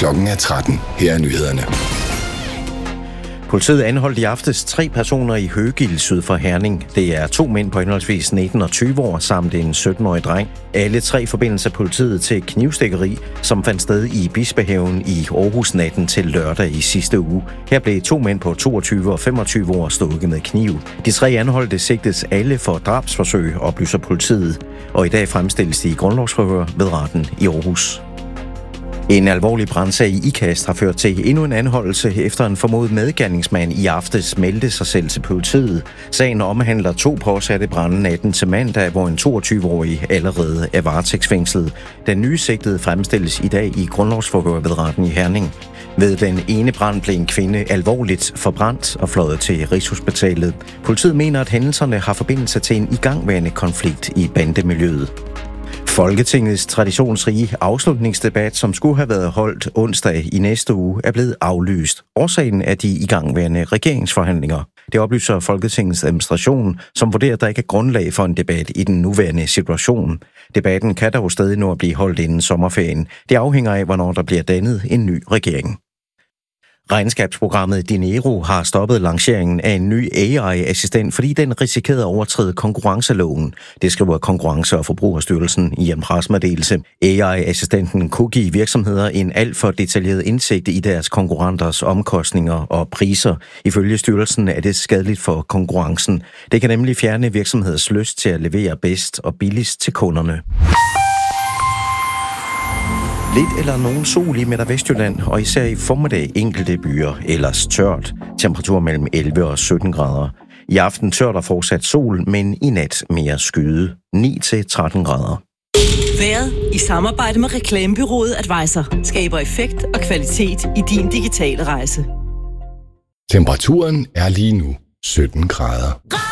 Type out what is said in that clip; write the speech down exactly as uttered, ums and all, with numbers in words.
Klokken er tretten. Her er nyhederne. Politiet anholdt i aftes tre personer i Høgild syd for Herning. Det er to mænd på henholdsvis nitten og tyve år samt en sytten-årig dreng. Alle tre forbindes af politiet til knivstikkeri, som fandt sted i Bispehaven i Aarhus natten til lørdag i sidste uge. Her blev to mænd på toogtyve og femogtyve år stukket med kniv. De tre anholdte sigtes alle for drabsforsøg, oplyser politiet. Og i dag fremstilles de i grundlovsforhør ved retten i Aarhus. En alvorlig brandsag i Ikast har ført til endnu en anholdelse efter en formodet medgerningsmand i aftes meldte sig selv til politiet. Sagen omhandler to påsatte brande natten til mandag, hvor en toogtyve-årig allerede er varetægtsfængslet. Den nye sigtede fremstilles i dag i grundlovsforhør ved retten i Herning. Ved den ene brand blev en kvinde alvorligt forbrændt og fløjet til Rigshospitalet. Politiet mener, at hændelserne har forbindelse til en igangværende konflikt i bandemiljøet. Folketingets traditionsrige afslutningsdebat, som skulle have været holdt onsdag i næste uge, er blevet aflyst. Årsagen er de igangværende regeringsforhandlinger. Det oplyser Folketingets administration, som vurderer, at der ikke er grundlag for en debat i den nuværende situation. Debatten kan dog stadig nå at blive holdt inden sommerferien. Det afhænger af, hvornår der bliver dannet en ny regering. Regnskabsprogrammet Dinero har stoppet lanceringen af en ny A I-assistent, fordi den risikerede at overtræde konkurrenceloven. Det skriver Konkurrence- og Forbrugerstyrelsen i en pressemeddelelse. A I-assistenten kunne give virksomheder en alt for detaljeret indsigt i deres konkurrenters omkostninger og priser. Ifølge styrelsen er det skadeligt for konkurrencen. Det kan nemlig fjerne virksomheders lyst til at levere bedst og billigst til kunderne. Lidt eller nogen sol i Midt- og Vestjylland, og især i formiddag enkelte byer, ellers tørt. Temperatur mellem elleve og sytten grader. I aften tørt og fortsat sol, men i nat mere skyde. ni til tretten grader. Vejret i samarbejde med reklamebureauet Advisor skaber effekt og kvalitet i din digitale rejse. Temperaturen er lige nu sytten grader.